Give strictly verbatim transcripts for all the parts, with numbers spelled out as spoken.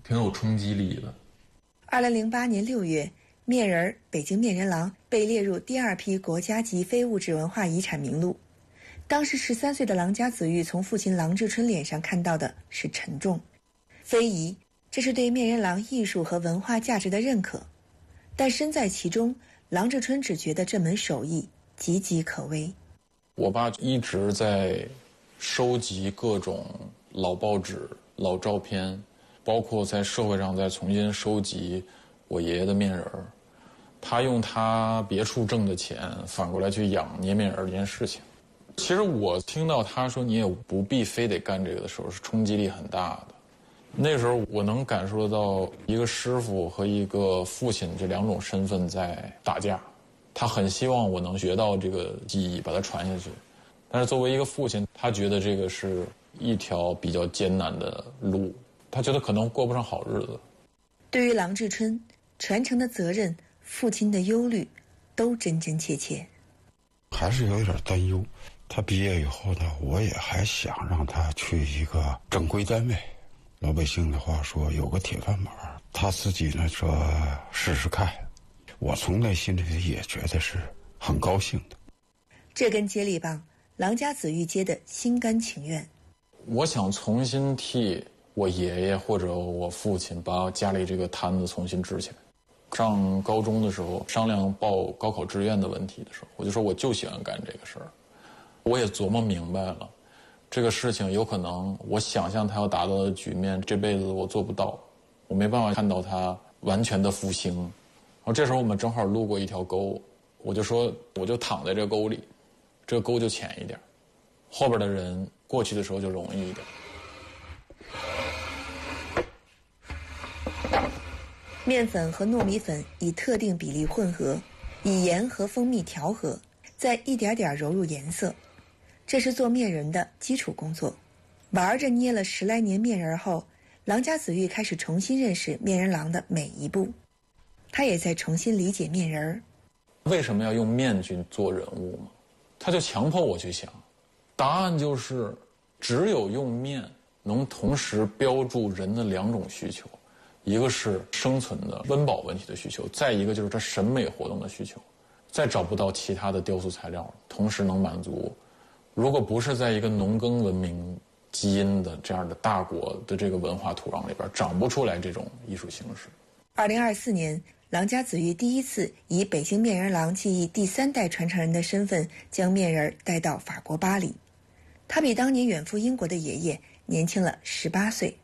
挺有冲击力的。 二零零八年六月，面人北京面人廊被列入第二批国家级非物质文化遗产名录。当时十三岁的郎家子玉从父亲郎志春脸上看到的是沉重，非遗，这是对面人廊艺术和文化价值的认可。但身在其中，郎志春只觉得这门手艺岌岌可危。 我爸一直在收集各种老报纸、老照片，包括在社会上再重新收集我爷爷的面人儿。他用他别处挣的钱反过来去养捏面人这件事情。其实我听到他说你也不必非得干这个的时候，是冲击力很大的。那时候我能感受得到一个师傅和一个父亲这两种身份在打架。他很希望我能学到这个技艺，把它传下去。但是作为一个父亲，他觉得这个是一条比较艰难的路，他觉得可能过不上好日子。 对于郎志春，传承的责任、父亲的忧虑，都真真切切。 还是有点担忧。他毕业以后呢，我也还想让他去一个正规单位。老百姓的话说，有个铁饭碗，他自己呢说试试看。我从内心里也觉得是很高兴的。 这根接力棒，郎家子玉接的心甘情愿。 我想重新替我爷爷或者我父亲把家里这个摊子重新支起来。上高中的时候，商量报高考志愿的问题的时候，我就说我就喜欢干这个事儿。我也琢磨明白了，这个事情有可能我想象他要达到的局面，这辈子我做不到，我没办法看到他完全的复兴。然后这时候我们正好路过一条沟，我就说我就躺在这个沟里，这个沟就浅一点，后边的人过去的时候就容易一点。 面粉和糯米粉以特定比例混合，以盐和蜂蜜调和，再一点点揉入颜色，这是做面人的基础工作。玩着捏了十来年面人后，郎家子玉开始重新认识面人廊的每一步，他也在重新理解面人。 为什么要用面去做人物吗？他就强迫我去想，答案就是只有用面能同时标注人的两种需求，一个是生存的温饱问题的需求，再一个就是他审美活动的需求。再找不到其他的雕塑材料同时能满足。如果不是在一个农耕文明基因的这样的大国的这个文化土壤里边，长不出来这种艺术形式。 二零二四年，郎家子玉第一次以北京面人廊技艺第三代传承人的身份将面人带到法国巴黎。他比当年远赴英国的爷爷年轻了十八岁。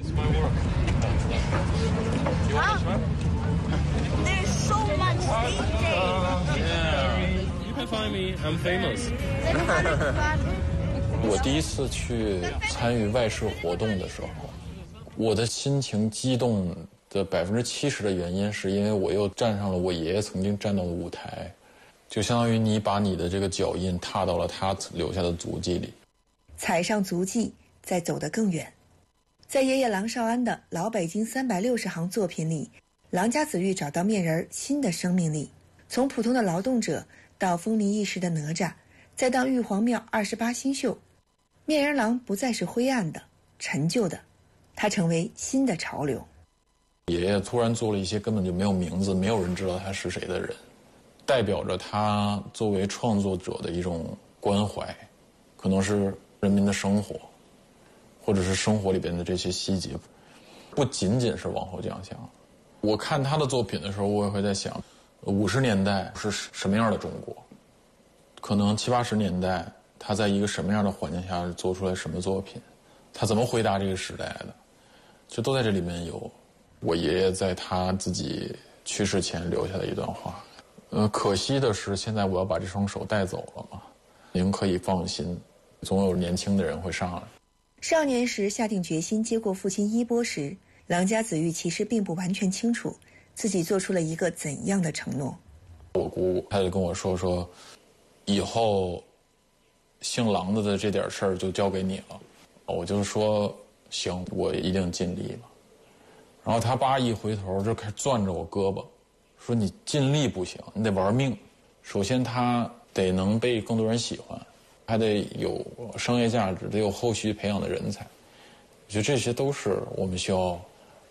我第一次去参与外事活动的时候，我的心情激动的百分之七十的原因是因为我又站上了我爷爷曾经站到的舞台，就相当于你把你的这个脚印踏到了他留下的足迹里， 踩上足迹，再走得更远。在爷爷郎绍安的老北京三百六十行作品里，郎家子玉找到面人新的生命力，从普通的劳动者到风靡一时的哪吒，再到玉皇庙二十八星宿，面人廊不再是灰暗的、陈旧的，它成为新的潮流。 爷爷突然做了一些根本就没有名字、没有人知道他是谁的人，代表着他作为创作者的一种关怀，可能是人民的生活，或者是生活里边的这些细节，不仅仅是往后讲讲。我看他的作品的时候，我也会在想，五十年代是什么样的中国？可能七八十年代他在一个什么样的环境下做出来什么作品？他怎么回答这个时代的？这都在这里面有。我爷爷在他自己去世前留下的一段话。呃，可惜的是，现在我要把这双手带走了嘛。您可以放心，总有年轻的人会上来。 少年时下定决心接过父亲衣钵时，郎家子玉其实并不完全清楚自己做出了一个怎样的承诺。 我姑她就跟我说说，以后姓郎的的这点事儿就交给你了。我就说行，我一定尽力了。然后他爸一回头就开始攥着我胳膊，说你尽力不行，你得玩命。首先他得能被更多人喜欢，还得有商业价值，得有后续培养的人才。我觉得这些都是我们需要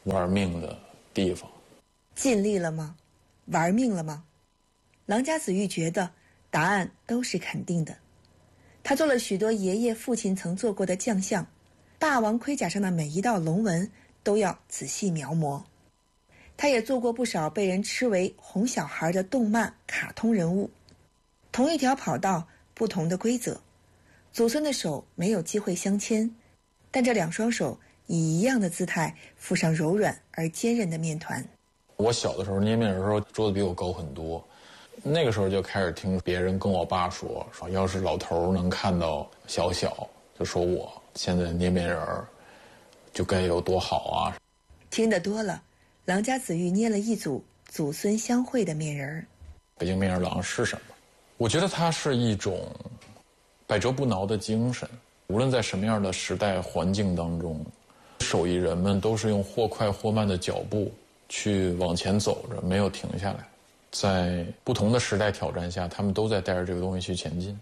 玩命的地方。 尽力了吗？玩命了吗？郎家子玉觉得答案都是肯定的。他做了许多爷爷父亲曾做过的将相，霸王盔甲上的每一道龙纹都要仔细描摹。他也做过不少被人吃为哄小孩的动漫卡通人物。同一条跑道，不同的规则，祖孙的手没有机会相牵，但这两双手以一样的姿态附上柔软而坚韧的面团。 我小的时候捏面人的时候，桌子比我高很多，那个时候就开始听别人跟我爸说，说要是老头能看到小小，就说我现在捏面人就该有多好啊。 听得多了，郎家子玉捏了一组祖孙相会的面人。 北京面人郎是什么？我觉得它是一种百折不挠的精神，无论在什么样的时代环境当中，手艺人们都是用或快或慢的脚步去往前走着，没有停下来。在不同的时代挑战下，他们都在带着这个东西去前进。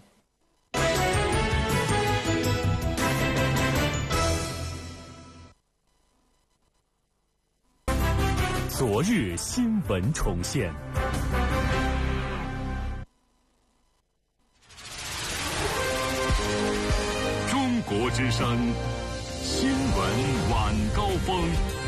昨日新闻重现。中国之声新闻晚高峰。